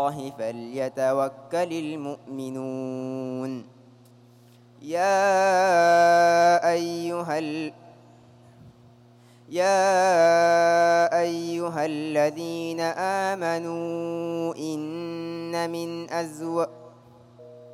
الله فليتوكل المؤمنون يا أيها الذين آمنوا إن من